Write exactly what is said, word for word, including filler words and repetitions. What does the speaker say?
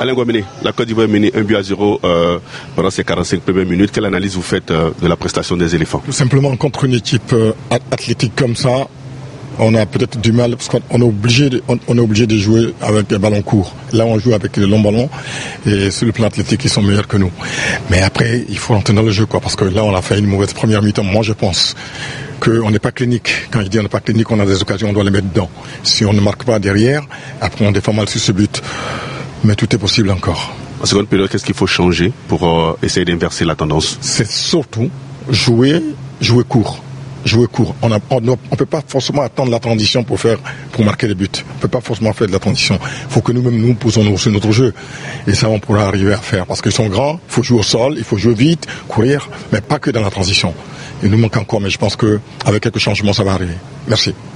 Alain Guamene, la Côte d'Ivoire est menée un but à zéro euh, pendant ces quarante-cinq premières minutes. Quelle analyse vous faites euh, de la prestation des éléphants? Tout simplement, contre une équipe euh, athlétique comme ça, on a peut-être du mal parce qu'on est obligé de, on, on est obligé de jouer avec des ballons courts. Là, on joue avec les longs ballons et sur le plan athlétique, ils sont meilleurs que nous. Mais après, il faut entrer dans le jeu, quoi, parce que là, on a fait une mauvaise première mi-temps. Moi, je pense qu'on n'est pas clinique. Quand je dis on n'est pas clinique, on a des occasions, on doit les mettre dedans. Si on ne marque pas derrière, après, on défend mal sur ce but. Mais tout est possible encore. En seconde période, qu'est-ce qu'il faut changer pour euh, essayer d'inverser la tendance? C'est surtout jouer, jouer court. Jouer court. On ne peut pas forcément attendre la transition pour faire, pour marquer des buts. On ne peut pas forcément faire de la transition. Il faut que nous-mêmes nous posons sur notre jeu. Et ça, on pourra arriver à faire. Parce qu'ils sont grands, il faut jouer au sol, il faut jouer vite, courir, mais pas que dans la transition. Il nous manque encore, mais je pense qu'avec quelques changements, ça va arriver. Merci.